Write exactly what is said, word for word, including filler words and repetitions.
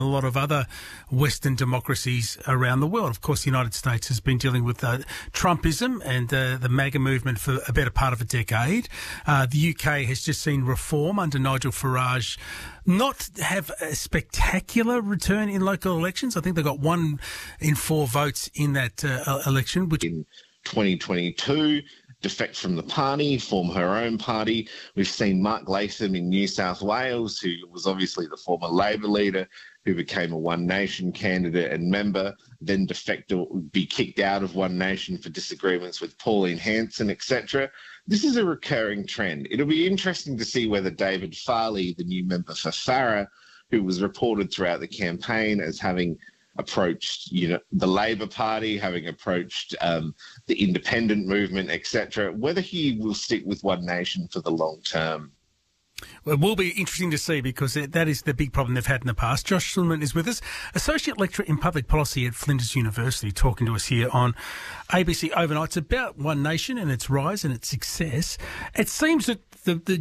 a lot of other Western democracies around the world. Of course, the United States has been dealing with uh, Trumpism and uh, the MAGA movement for a better part of a decade. Uh, the U K has just seen Reform under Nigel Farage not have a spectacular return in local elections. I think they got one in four votes in that uh, election. Which in twenty twenty-two, defect from the party, form her own party. We've seen Mark Latham in New South Wales, who was obviously the former Labor leader, who became a One Nation candidate and member, then defect or be kicked out of One Nation for disagreements with Pauline Hanson, et cetera. This is a recurring trend. It'll be interesting to see whether David Farley, the new member for Farrer, who was reported throughout the campaign as having approached, you know, the Labor Party, having approached um, the independent movement, et cetera, whether he will stick with One Nation for the long term. Well, it will be interesting to see because that is the big problem they've had in the past. Josh Silverman is with us, Associate Lecturer in Public Policy at Flinders University, talking to us here on A B C Overnight. It's about One Nation and its rise and its success. It seems that the, the